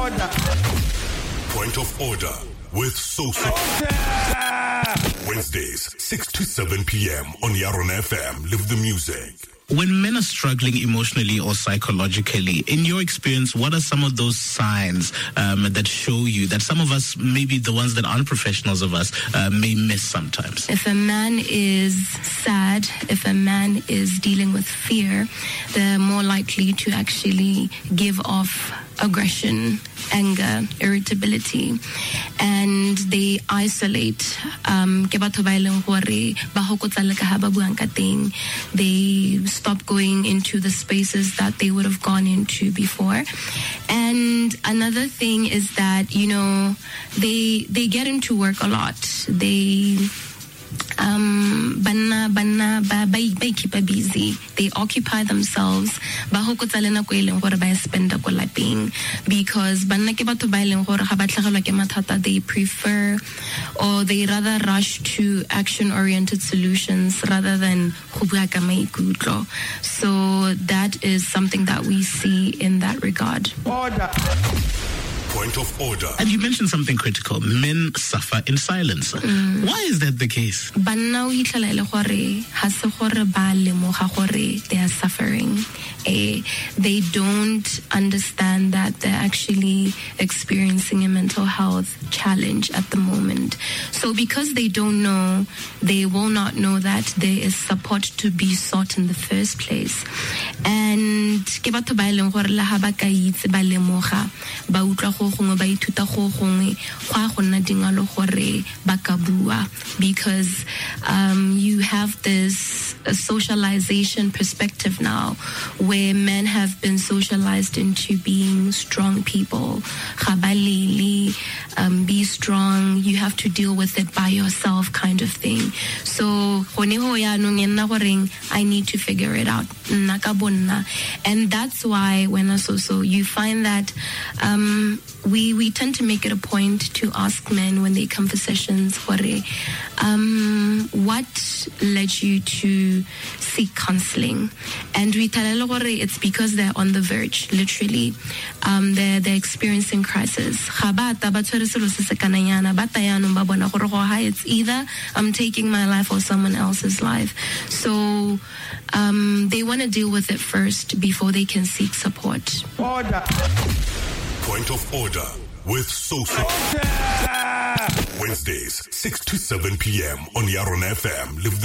Point of Order with Soso. Wednesdays, 6 to 7 p.m. on Yaron FM. Live the music. When men are struggling emotionally or psychologically, in your experience, what are some of those signs that show you that some of us, maybe the ones that aren't professionals of us, may miss sometimes? If a man is sad, if a man is dealing with fear, they're more likely to actually give off aggression, anger, irritability, and they isolate. They stop going into the spaces that they would have gone into before. And another thing is that, they get into work a lot. They keep busy. They occupy themselves because they prefer, or they rather rush to action-oriented solutions rather than. So that is something that we see in that regard. Point of Order. And you mentioned something critical. Men suffer in silence. Why is that the case? They are suffering. They don't understand that they're actually experiencing a mental health challenge at the moment. So because they don't know, they will not know that there is support to be sought in the first place. And because you have this socialization perspective now where men have been socialized into being strong people. Be strong, you have to deal with it by yourself kind of thing. So I need to figure it out. And that's why when you find that we tend to make it a point to ask men when they come for sessions, what led you to seek counseling? And we tell it's because they're on the verge, literally. They're experiencing crisis. It's either I'm taking my life or someone else's life. So they want to deal with it first before they can seek support. Point of Order with Soso. Wednesdays, 6 to 7 p.m. on Yaron FM. Live the